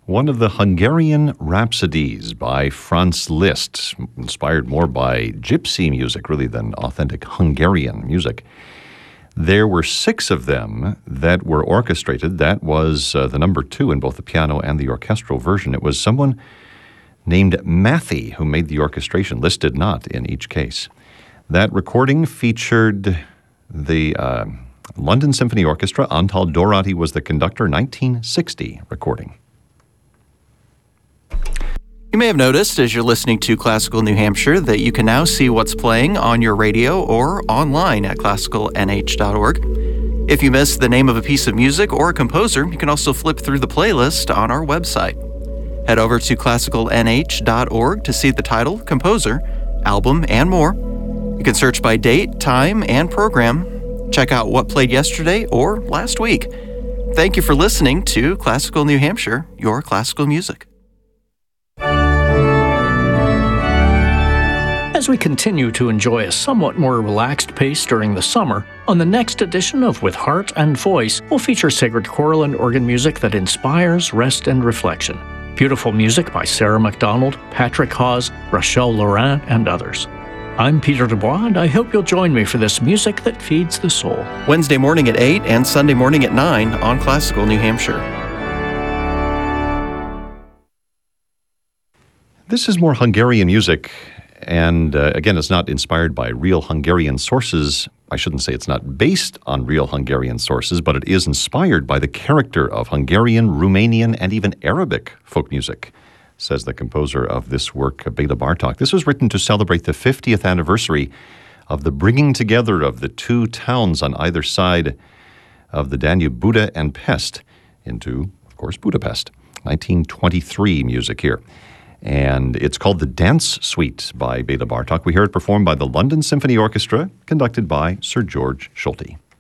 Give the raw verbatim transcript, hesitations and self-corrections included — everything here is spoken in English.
one of the Hungarian Rhapsodies by Franz Liszt, inspired more by gypsy music really than authentic Hungarian music. There were six of them that were orchestrated. That was uh, the number two in both the piano and the orchestral version. It was someone named Matthey who made the orchestration. Liszt did not in each case. That recording featured the uh, London Symphony Orchestra. Antal Dorati was the conductor, nineteen sixty recording. You may have noticed as you're listening to Classical New Hampshire that you can now see what's playing on your radio or online at classical n h dot org. If you missed the name of a piece of music or a composer, you can also flip through the playlist on our website. Head over to classical n h dot org to see the title, composer, album, and more. You can search by date, time, and program. Check out what played yesterday or last week. Thank you for listening to Classical New Hampshire, your classical music. As we continue to enjoy a somewhat more relaxed pace during the summer, on the next edition of With Heart and Voice, we'll feature sacred choral and organ music that inspires rest and reflection. Beautiful music by Sarah MacDonald, Patrick Hawes, Rachel Laurent, and others. I'm Peter Dubois, and I hope you'll join me for this music that feeds the soul. Wednesday morning at eight and Sunday morning at nine on Classical New Hampshire. This is more Hungarian music. And uh, again, it's not inspired by real Hungarian sources. I shouldn't say it's not based on real Hungarian sources, but it is inspired by the character of Hungarian, Romanian, and even Arabic folk music, says the composer of this work, Bela Bartok. This was written to celebrate the fiftieth anniversary of the bringing together of the two towns on either side of the Danube, Buda and Pest, into, of course, Budapest. nineteen twenty-three music here. And it's called The Dance Suite by Bela Bartok. We hear it performed by the London Symphony Orchestra, conducted by Sir George Solti.